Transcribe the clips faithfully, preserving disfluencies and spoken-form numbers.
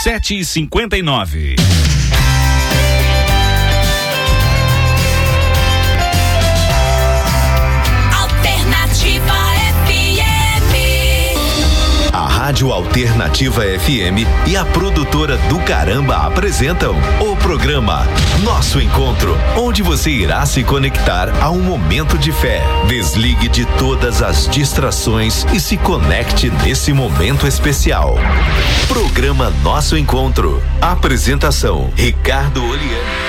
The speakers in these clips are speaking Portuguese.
sete e cinquenta e nove. Rádio Alternativa F M e a produtora do Caramba apresentam o programa Nosso Encontro, onde você irá se conectar a um momento de fé. Desligue de todas as distrações e se conecte nesse momento especial. Programa Nosso Encontro. Apresentação: Ricardo Oliani.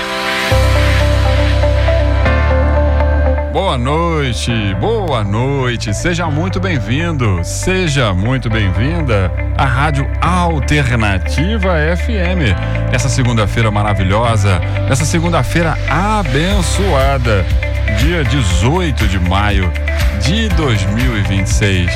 Boa noite, boa noite, seja muito bem-vindo, seja muito bem-vinda à Rádio Alternativa F M. Nessa segunda-feira maravilhosa, nessa segunda-feira abençoada, dia dezoito de maio de dois mil e vinte e seis.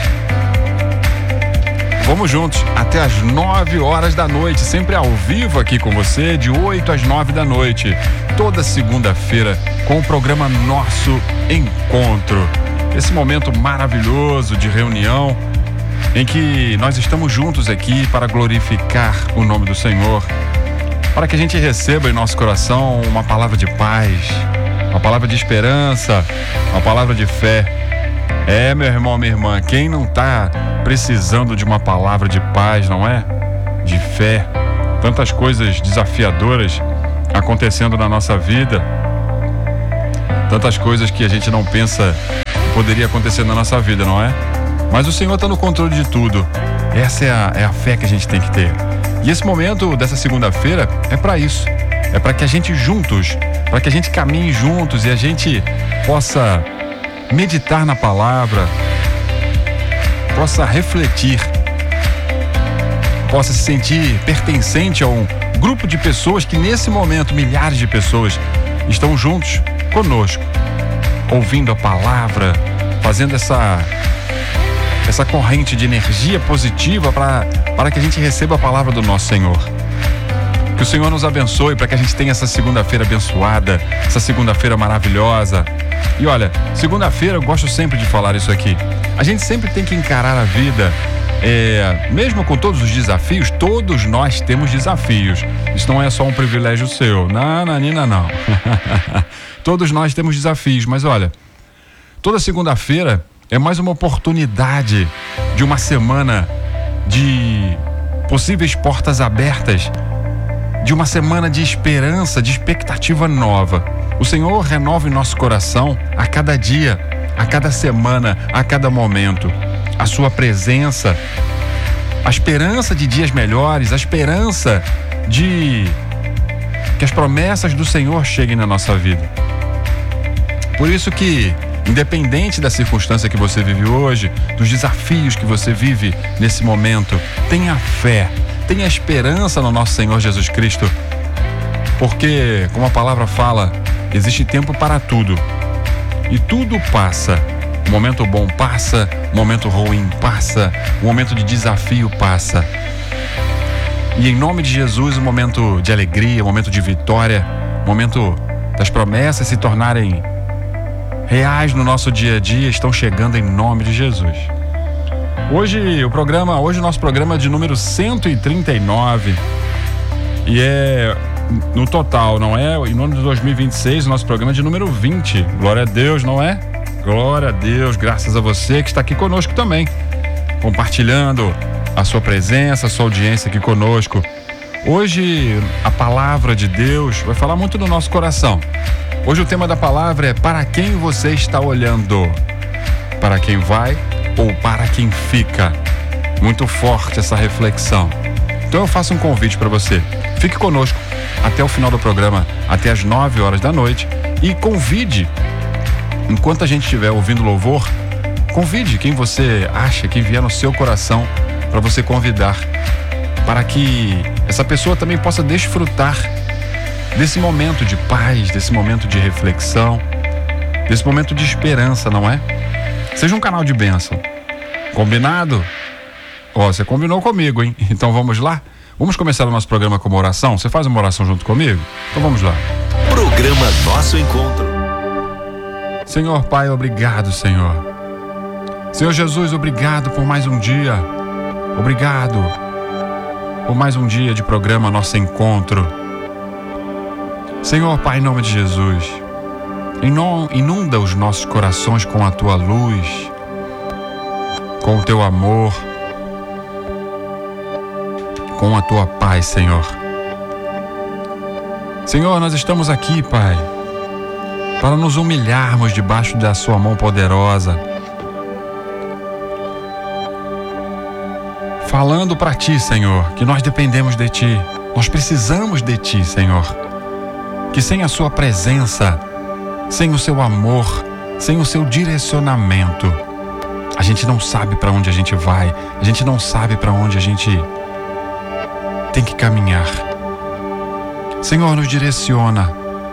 Vamos juntos até às nove horas da noite, sempre ao vivo aqui com você, de oito às nove da noite, toda segunda-feira, com o programa Nosso Encontro. Esse momento maravilhoso de reunião em que nós estamos juntos aqui para glorificar o nome do Senhor, para que a gente receba em nosso coração uma palavra de paz, uma palavra de esperança, uma palavra de fé. É, meu irmão, minha irmã, quem não está precisando de uma palavra de paz, não é? De fé. Tantas coisas desafiadoras acontecendo na nossa vida, tantas coisas que a gente não pensa que poderia acontecer na nossa vida, não é? Mas o Senhor está no controle de tudo. Essa é a, é a fé que a gente tem que ter. E esse momento dessa segunda-feira é para isso. É para que a gente juntos, para que a gente caminhe juntos e a gente possa meditar na palavra, possa refletir, possa se sentir pertencente a um grupo de pessoas que nesse momento, milhares de pessoas estão juntos conosco, ouvindo a palavra, fazendo essa essa corrente de energia positiva para para que a gente receba a palavra do nosso Senhor. Que o Senhor nos abençoe para que a gente tenha essa segunda-feira abençoada, essa segunda-feira maravilhosa. E olha, segunda-feira eu gosto sempre de falar isso aqui. A gente sempre tem que encarar a vida, é, mesmo com todos os desafios, todos nós temos desafios. Isso não é só um privilégio seu. Não, Nanina, não. Todos nós temos desafios, mas olha, toda segunda-feira é mais uma oportunidade de uma semana de possíveis portas abertas, de uma semana de esperança, de expectativa nova. O Senhor renova em nosso coração a cada dia, a cada semana, a cada momento. A sua presença, a esperança de dias melhores, a esperança de que as promessas do Senhor cheguem na nossa vida. Por isso que, independente da circunstância que você vive hoje, dos desafios que você vive nesse momento, tenha fé, tenha esperança no nosso Senhor Jesus Cristo. Porque, como a palavra fala, existe tempo para tudo. E tudo passa. O momento bom passa, o momento ruim passa, o momento de desafio passa. E em nome de Jesus, o momento de alegria, o momento de vitória, o momento das promessas se tornarem reais no nosso dia a dia, estão chegando em nome de Jesus. Hoje o programa, hoje o nosso programa é de número cento e trinta e nove. E é no total, não é? Em ano de dois mil e vinte e seis, o nosso programa é de número vinte. Glória a Deus, não é? Glória a Deus, graças a você que está aqui conosco também, compartilhando a sua presença, a sua audiência aqui conosco. Hoje a palavra de Deus vai falar muito do nosso coração. Hoje o tema da palavra é: para quem você está olhando? Para quem vai ou para quem fica? Muito forte essa reflexão. Então eu faço um convite para você. Fique conosco até o final do programa, até as nove horas da noite, e convide, enquanto a gente estiver ouvindo louvor, convide quem você acha, quem vier no seu coração, para você convidar, para que essa pessoa também possa desfrutar desse momento de paz, desse momento de reflexão, desse momento de esperança, não é? Seja um canal de bênção. Combinado? Ó, você combinou comigo, hein? Então vamos lá? Vamos começar o nosso programa com uma oração? Você faz uma oração junto comigo? Então vamos lá. Programa Nosso Encontro. Senhor Pai, obrigado, Senhor. Senhor Jesus, obrigado por mais um dia. Obrigado por mais um dia de programa Nosso Encontro. Senhor, Pai, em nome de Jesus, inunda os nossos corações com a Tua luz, com o Teu amor, com a Tua paz, Senhor. Senhor, nós estamos aqui, Pai, para nos humilharmos debaixo da Sua mão poderosa, falando para Ti, Senhor, que nós dependemos de Ti, nós precisamos de Ti, Senhor, que sem a Sua presença, sem o Seu amor, sem o Seu direcionamento, a gente não sabe para onde a gente vai, a gente não sabe para onde a gente tem que caminhar. Senhor, nos direciona.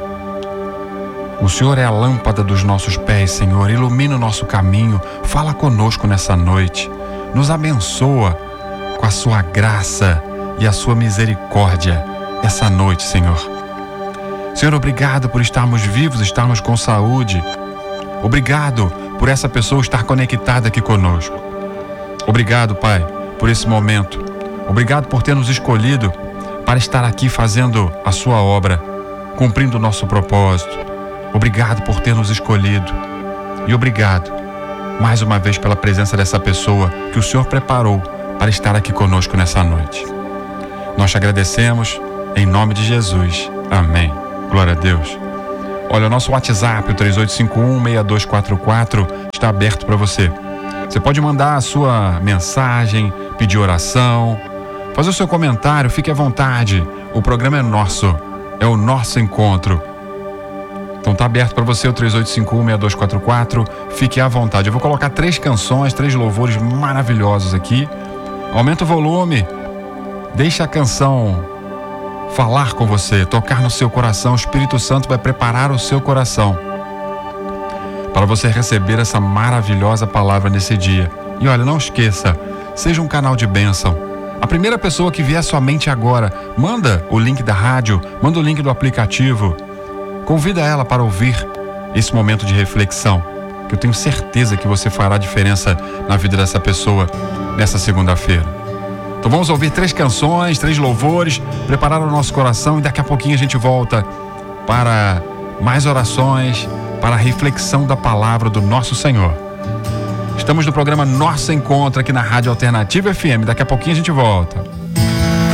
O Senhor é a lâmpada dos nossos pés, Senhor, ilumina o nosso caminho, fala conosco nessa noite, nos abençoa com a Sua graça e a Sua misericórdia essa noite, Senhor. Senhor, obrigado por estarmos vivos, estarmos com saúde. Obrigado por essa pessoa estar conectada aqui conosco. Obrigado, Pai, por esse momento. Obrigado por ter nos escolhido para estar aqui fazendo a Sua obra, cumprindo o nosso propósito. Obrigado por ter nos escolhido. E obrigado, mais uma vez, pela presença dessa pessoa que o Senhor preparou para estar aqui conosco nessa noite. Nós te agradecemos, em nome de Jesus. Amém. Glória a Deus. Olha, o nosso WhatsApp, o três oito cinco um, seis dois quatro quatro, está aberto para você. Você pode mandar a sua mensagem, pedir oração, fazer o seu comentário, fique à vontade. O programa é nosso, é o nosso encontro. Então tá aberto para você o três oito cinco um, seis dois quatro quatro, fique à vontade. Eu vou colocar três canções, três louvores maravilhosos aqui. Aumenta o volume, deixa a canção falar com você, tocar no seu coração. O Espírito Santo vai preparar o seu coração para você receber essa maravilhosa palavra nesse dia. E olha, não esqueça, seja um canal de bênção. A primeira pessoa que vier à sua mente agora, manda o link da rádio, manda o link do aplicativo, convida ela para ouvir esse momento de reflexão, que eu tenho certeza que você fará diferença na vida dessa pessoa nessa segunda-feira. Então vamos ouvir três canções, três louvores, preparar o nosso coração e daqui a pouquinho a gente volta para mais orações, para a reflexão da palavra do nosso Senhor. Estamos no programa Nosso Encontro aqui na Rádio Alternativa F M. Daqui a pouquinho a gente volta.